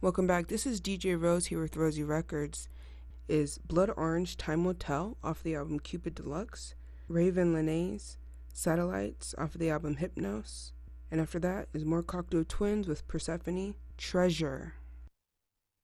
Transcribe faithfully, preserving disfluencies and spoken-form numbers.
Welcome back. This is D J Rose here with Rosie Records. Is Blood Orange Time Will Tell off the album Cupid Deluxe. Raven Lenae's Satellites off of the album Hypnos. And after that is more Cocteau Twins with Persephone, Treasure.